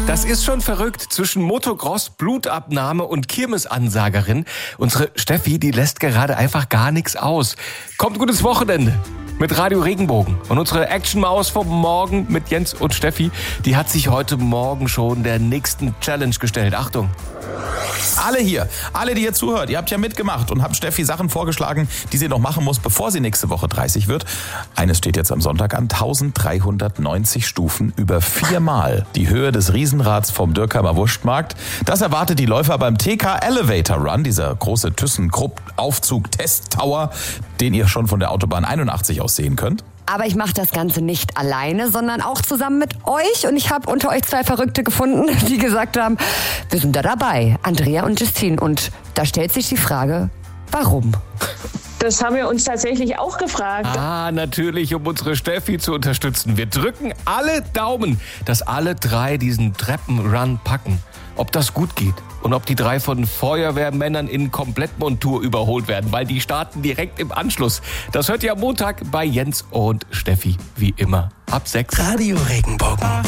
Das ist schon verrückt. Zwischen Motocross, Blutabnahme und Kirmesansagerin. Unsere Steffi, die lässt gerade einfach gar nichts aus. Kommt gutes Wochenende mit Radio Regenbogen. Und unsere Action-Maus vom Morgen mit Jens und Steffi, die hat sich heute Morgen schon der nächsten Challenge gestellt. Achtung. Alle hier, alle, die ihr zuhört, ihr habt ja mitgemacht und habt Steffi Sachen vorgeschlagen, die sie noch machen muss, bevor sie nächste Woche 30 wird. Eines steht jetzt am Sonntag an: 1390 Stufen über 4-mal die Höhe des Riesenrads vom Dürkheimer Wurstmarkt. Das erwartet die Läufer beim TK Elevator Run, dieser große ThyssenKrupp-Aufzug-Test-Tower, den ihr schon von der Autobahn 81 aus sehen könnt. Aber ich mache das Ganze nicht alleine, sondern auch zusammen mit euch. Und ich habe unter euch 2 Verrückte gefunden, die gesagt haben, wir sind da dabei, Andrea und Justine. Und da stellt sich die Frage, warum? Das haben wir uns tatsächlich auch gefragt. Natürlich, um unsere Steffi zu unterstützen. Wir drücken alle Daumen, dass alle 3 diesen Treppenrun packen. Ob das gut geht und ob die 3 von Feuerwehrmännern in Komplettmontur überholt werden, weil die starten direkt im Anschluss. Das hört ihr am Montag bei Jens und Steffi, wie immer, ab 6. Radio Regenbogen.